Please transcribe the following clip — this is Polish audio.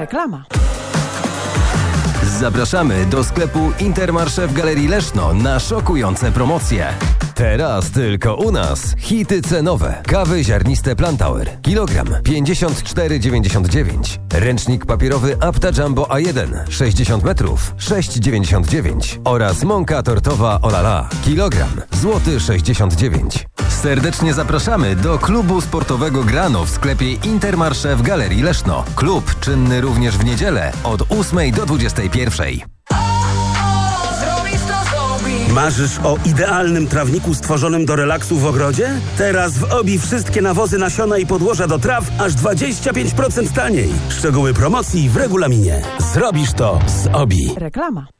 Reklama. Zapraszamy do sklepu Intermarché w Galerii Leszno na szokujące promocje. Teraz tylko u nas hity cenowe. Kawy ziarniste Plantower. Kilogram 54,99. Ręcznik papierowy Apta Jumbo A1 60 metrów 6,99. Oraz mąka tortowa Olala. Kilogram złoty 69. Serdecznie zapraszamy do klubu sportowego Grano w sklepie Intermarché w Galerii Leszno. Klub czynny również w niedzielę od 8 do 21. Marzysz o idealnym trawniku stworzonym do relaksu w ogrodzie? Teraz w OBI wszystkie nawozy, nasiona i podłoża do traw aż 25% taniej. Szczegóły promocji w regulaminie. Zrobisz to z OBI. Reklama.